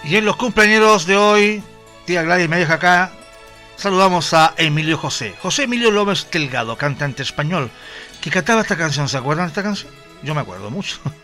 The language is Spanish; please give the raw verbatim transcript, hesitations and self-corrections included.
Y en los cumpleaños de hoy, tía Gladys me deja acá, saludamos a Emilio José. José Emilio López Delgado, cantante español, que cantaba esta canción. ¿Se acuerdan de esta canción? Yo me acuerdo mucho.